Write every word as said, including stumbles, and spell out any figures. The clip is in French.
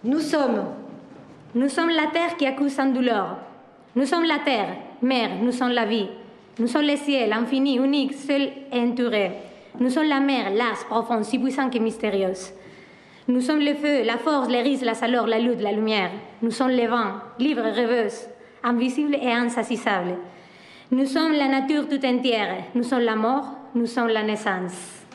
Nous sommes. Nous sommes la terre qui accouche sans douleur. Nous sommes la terre, mère, nous sommes la vie. Nous sommes le ciel, infini, unique, seul et entouré. Nous sommes la mer, large, profonde, si puissante que mystérieuse. Nous sommes le feu, la force, les risques, la chaleur, la lutte, la lumière. Nous sommes le vent, libre, rêveuse, invisible et insaisissable. Nous sommes la nature tout entière. Nous sommes la mort, nous sommes la naissance.